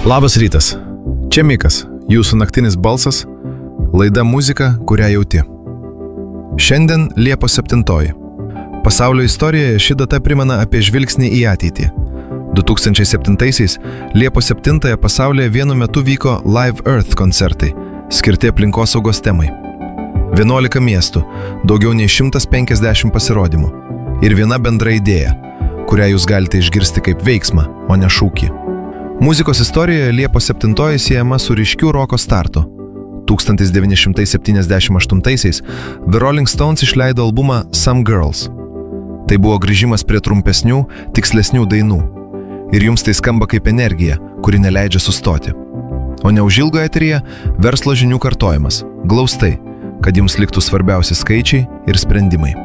Labas rytas. Čia Mikas, jūsų naktinis balsas, laida muzika, kurią jauti. Šiandien Liepos 7. Pasaulio istorijoje ši data primena apie žvilgsnį į ateitį. 2007-aisiais Liepos 7 pasaulyje vienu metu vyko Live Earth koncertai, skirti aplinkosaugos temai. 11 miestų, daugiau nei 150 pasirodymų ir viena bendra idėja, kurią jūs galite išgirsti kaip veiksmą, o ne šūkį. Muzikos istorijoje Liepos 7 siejama su ryškiu roko startu. 1978-aisiais The Rolling Stones išleido albumą Some Girls. Tai buvo grįžimas prie trumpesnių, tikslesnių dainų. Ir jums tai skamba kaip energija, kuri neleidžia sustoti. O neužilgo eteryje verslo žinių kartojimas, glaustai, kad jums liktų svarbiausi skaičiai ir sprendimai.